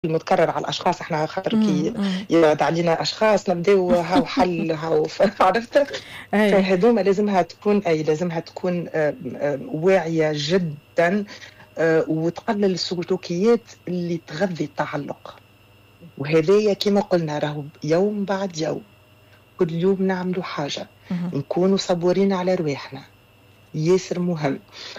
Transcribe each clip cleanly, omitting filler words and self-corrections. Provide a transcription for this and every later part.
المتكرر على الاشخاص، احنا خاطر كي يعد علينا اشخاص نبداو هاو حل هاو عرفت. فهذوما لازمها تكون واعيه جدا، وتقلل السلوكيات اللي تغذي التعلق. وهذايا كما قلنا راهو يوم بعد يوم، كل يوم نعملوا حاجه، نكونوا صبورين على رواحنا، ياسر مهم.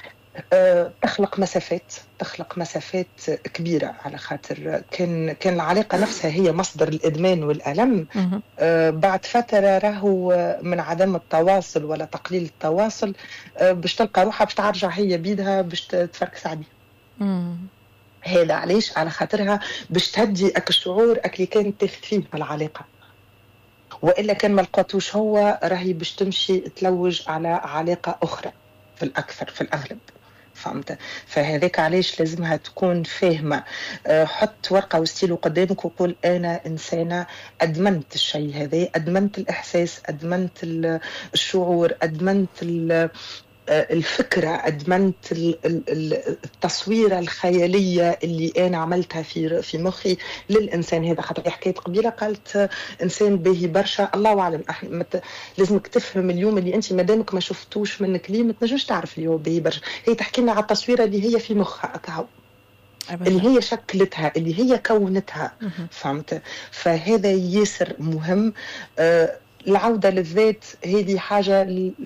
تخلق مسافات كبيرة، على خاطر كان العلاقة نفسها هي مصدر الإدمان والألم. بعد فترة راهو من عدم التواصل ولا تقليل التواصل باش تلقى روحها باش ترجع هي بيدها باش تفركس عليه. هذا علاش؟ على خاطرها باش تهدي الشعور اللي كانت تاخذ فيه في العلاقة، وإلا كان ما لقاتوش هو راهي باش تمشي تلوج على علاقة أخرى في الأغلب. فهمت؟ فهذاك علاش لازمها تكون فاهمة. حط ورقة وستيلو قدامك وقول أنا إنسانة أدمنت الشيء هذا، أدمنت الإحساس، أدمنت الشعور، أدمنت الفكرة، أدمنت التصويرة الخيالية اللي أنا عملتها في مخي للإنسان هذا. خاطر حكاية قبيلة قالت إنسان باهي برشا، الله أعلم. لازمك تفهم اليوم اللي أنت مادامك ما شفتوش منك ليه ما تنجمش تعرف اللي هو باهي برشا. هي تحكي لنا على التصويرة اللي هي في مخها أكهو، اللي هي شكلتها، اللي هي كونتها. فهمت؟ فهذا ياسر مهم. العودة للذات هذه حاجة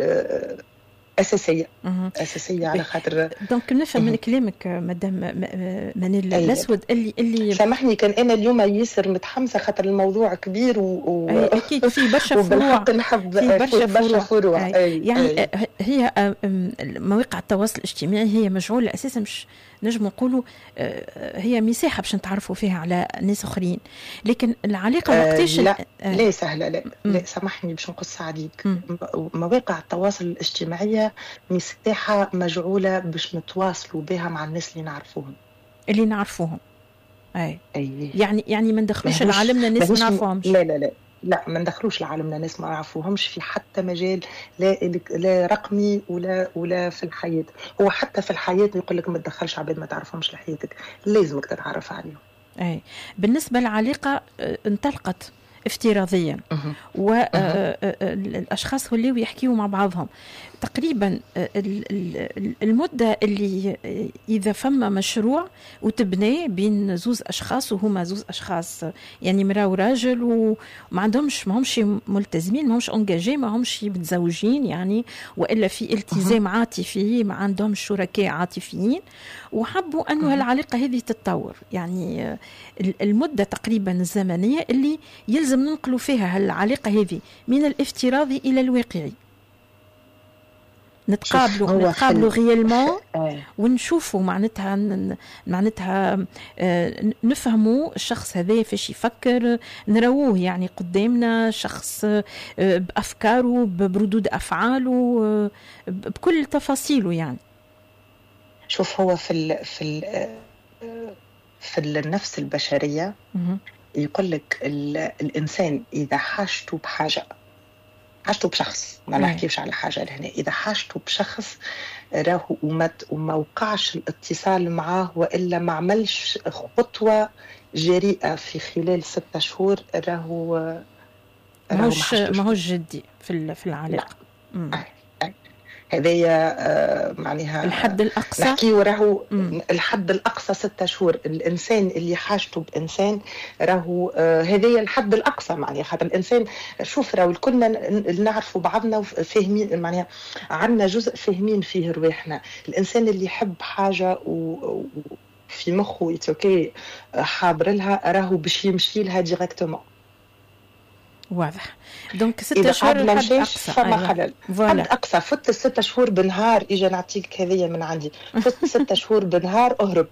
أساسية على خاطر. دونك نفهم من كلامك مدام منال الأسود اللي سامحني، كان أنا اليوم ياسر متحمسة خاطر الموضوع كبير أكيد في برشا فروع، في برشا فروع. يعني هي مواقع التواصل الاجتماعي هي مجعولة أساسا، مش نجم نقولوا هي مساحة باش نتعرفوا فيها على ناس آخرين، لكن العلاقة وقتاش لا سهلة. لا سامحني باش نقص عليك. مواقع التواصل الاجتماعي مساحة مجعولة باش نتواصلوا بها مع الناس اللي نعرفوهم. يعني ما ندخلوش لعالمنا ناس ما نعرفوهمش. لا ما ندخلوش لعالمنا ناس ما نعرفوهمش في حتى مجال، لا رقمي ولا في الحياة. هو حتى في الحياة يقول لك ما تدخلش عباد ما تعرفهمش لحياتك، لازمك تتعرف عليهم. بالنسبة للعلاقة انطلقت افتراضيا والأشخاص ولاو يحكيوا مع بعضهم تقريبا المدة اللي إذا فما مشروع وتبني بين زوز أشخاص وهما زوز أشخاص يعني مرأة وراجل وما همش ملتزمين، ما همش انجاجي، ما همش متزوجين يعني، وإلا في التزام عاطفي، ما عندهم شركاء عاطفيين، وحبوا أنه العلاقة هذه تتطور. يعني المدة تقريبا الزمنية اللي يلزم ننقلوا فيها العلاقة هذه من الافتراضي إلى الواقعي، نتقابلوا غيالمون ونشوفوا معناتها نفهموا الشخص هذا فاش يفكر، نروه يعني قدامنا شخص بأفكاره بردود أفعاله بكل تفاصيله. يعني شوف، هو في النفس البشرية يقول لك الإنسان إذا حاجته بشخص، ما نحكيش على حاجة لهنا، إذا حاجته بشخص راهو وما وقعش الاتصال معاه وإلا ما عملش خطوة جريئة في خلال 6 شهور راهو ماهوش جدي في العلاقة. هذايا معناها الحد الأقصى نحكي وراهو الحد الأقصى 6 شهور. الإنسان اللي حاجته بإنسان راهو هذايا الحد الأقصى. معناها خاطر الإنسان شوف راهو كلنا نعرفوا بعضنا وفاهمين، معناها عندنا جزء فاهمين فيه رواحنا. الإنسان اللي يحب حاجة وفي مخه يتوكي حاضر لها راهو باش يمشي لها ديريكتومون. واضح. دونك 6 شهور الحد أقصى. فما خلل. حد أقصى فت 6 شهور بنهار إجا نعطيك هذية من عندي، فت 6 شهور بنهار أهرب.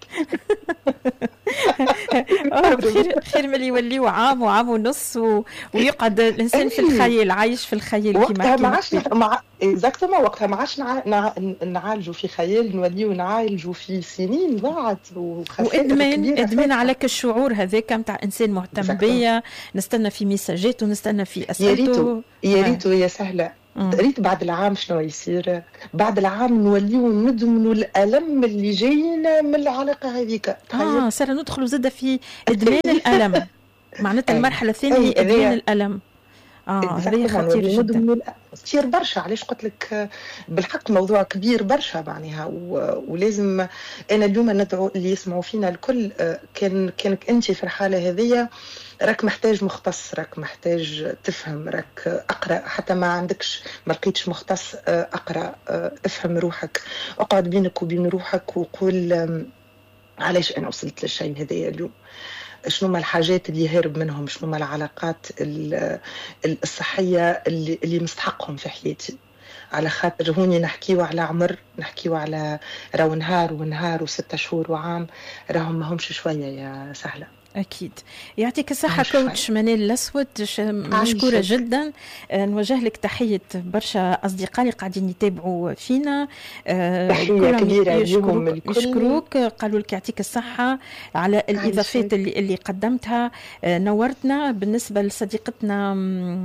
خير من اللي يوليو عام وعام ونص ويقعد الإنسان في الخيال، عايش في الخيال. وقتها ما عادش وقتها ما عادش نعالجوا في خيال، نوليو نعالجوا في سنين ضاعت وإدمان على الشعور هذاك متاع إنسان مهتم بيا، نستنى في مساجات ونستنى في أسئلته. يا ريتو يا سهلة ريت بعد العام شنو يصير. بعد العام نوليو ندمنوا الألم اللي جاينا من العلاقة هذيك. صار ندخلوا زادة في إدمان الألم. معناتها المرحلة الثانية هي إدمان الألم. هذه خطير جدا. كثير برشا. علاش قلت لك بالحق موضوع كبير برشا معناها، ولازم انا اليوم ندعو اللي يسمعوا فينا الكل، كانك انت في الحاله هذه راك محتاج مختص، راك محتاج تفهم، راك اقرا، حتى ما عندكش ما لقيتش مختص اقرا، افهم روحك، اقعد بينك وبين روحك وقول علاش انا وصلت للشيء هذايا اليوم، شنو ما الحاجات اللي هرب منهم، شنو ما العلاقات الصحية اللي مستحقهم في حياتي. على خاطر هوني نحكيو على عمر، نحكيو على راهو نهار ونهار و6 شهور وعام، راهم ما همش شوية يا سهلة. أكيد. يعطيك الصحة كوتش منال الأسود، مشكورة جدا. نوجه لك تحية برشا أصدقاء اللي قاعدين يتابعوا فينا، تحية كبيرة لهم الكل. يشكروك، قالوا لك يعطيك الصحة على الإضافات اللي قدمتها، نورتنا. بالنسبة لصديقتنا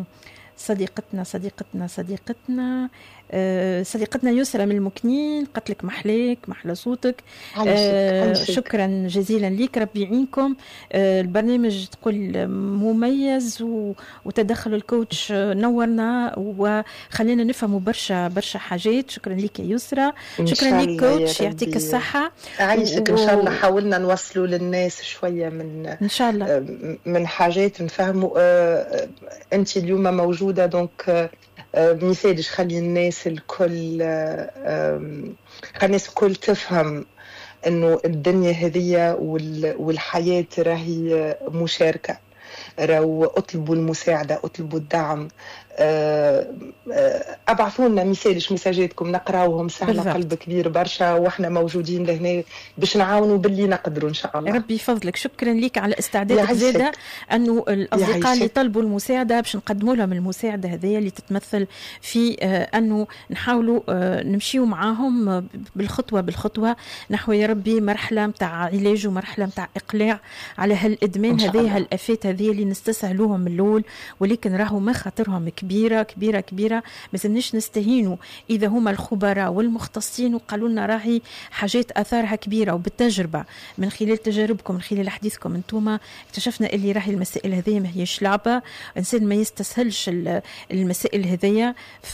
صديقتنا يسرى من المكنين، قتلك محليك محلى صوتك. شكرا جزيلا ليك، ربي يعينكم. البرنامج تقول مميز وتدخل الكوتش نورنا وخلينا نفهموا برشا حاجات. شكرا ليك يا يسرى، شكرا ليك كوتش، يعطيك الصحة. عايشك. ان شاء الله حاولنا نوصلوا للناس شوية من ان شاء الله من حاجات نفهموا. انت اليوم موجودة دونك مثالش، خلي الناس الكل تفهم انه الدنيا هذية والحياة راهي مشاركة. راهو اطلبوا المساعدة، اطلبوا الدعم، ابعثوا لنا مساجاتكم نقراوهم، سهله قلب كبير برشا، واحنا موجودين لهنا باش نعاونوا باللي نقدروا ان شاء الله. ربي يفضلك، شكرا لك على استعدادك زاده انه الاصدقاء اللي طلبوا المساعده باش نقدموا لهم المساعده هذه اللي تتمثل في انه نحاولوا نمشيوا معاهم بالخطوه نحو يا ربي مرحله نتاع علاج ومرحله نتاع اقلاع على هالادمان هذه، هالافات هذه اللي نستسهلوهم من الاول، ولكن راهو مخاطرهم كبيرة كبيرة كبيرة. ما زلناش نستهينوا إذا هما الخبراء والمختصين وقالوا لنا راهي حاجات أثارها كبيرة، وبالتجربة من خلال تجاربكم من خلال حديثكم أنتم اكتشفنا اللي راهي المسائل هذه ما هيش لعبة، إنسان ما يستسهلش المسائل هذه.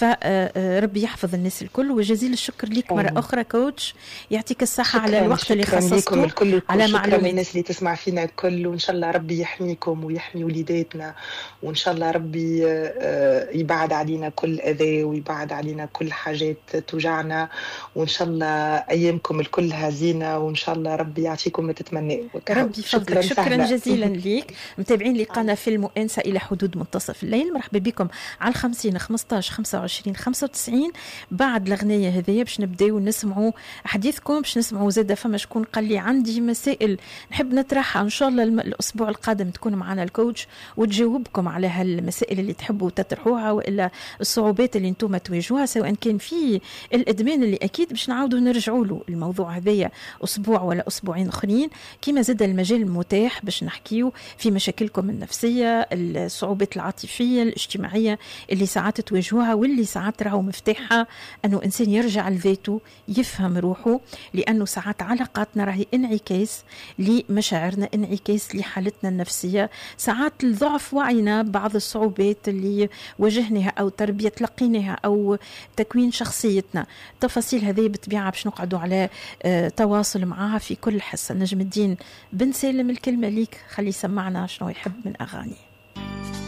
فربي يحفظ الناس الكل، وجزيل الشكر ليك مرة أخرى كوتش، يعطيك الصحة على الوقت اللي خصصته على معلومات. شكرا للناس اللي تسمع فينا الكل، وإن شاء الله ربي يحميكم ويحمي وليداتنا، وإن شاء الله ربي يبعد علينا كل أذى ويبعد علينا كل حاجات توجعنا، وإن شاء الله أيامكم الكلها زينة، وإن شاء الله ربي يعطيكم ما تتمنوا. ربي يفضلك، شكرا جزيلا ليك. متابعين لقانا في المؤنسة إلى حدود منتصف الليل، مرحبا بكم على 50 15 25 95. بعد الأغنية هذه باش نبداو نسمعوا حديثكم، باش نسمعوا زادة فما شكون قال لي عندي مسائل نحب نطرحها، إن شاء الله الأسبوع القادم تكون معنا الكوتش وتجاوبكم على هالمسائل اللي تحبوا تطرحوها، وإلا الصعوبات اللي انتم تواجهوها، سواء كان في الإدمان اللي أكيد باش نعاودوا نرجعوا له الموضوع هذايا أسبوع ولا أسبوعين آخرين. كما زاد المجال متاح باش نحكيو في مشاكلكم النفسية، الصعوبات العاطفية الاجتماعية اللي ساعات تواجهوها، واللي ساعات راهو مفتاحها أنه إنسان يرجع لذاته يفهم روحه، لأنه ساعات علاقاتنا راهي انعكاس لمشاعرنا، انعكاس لحالتنا النفسية، ساعات لضعف وعينا بعض الصعوبات اللي واجهناها أو تربية تلقيناها أو تكوين شخصيتنا. تفاصيل هذه بطبيعة باش نقعدوا على تواصل معها في كل حصة. نجم الدين بن سالم الكلمة ليك، خلي سمعنا شنو يحب من أغاني.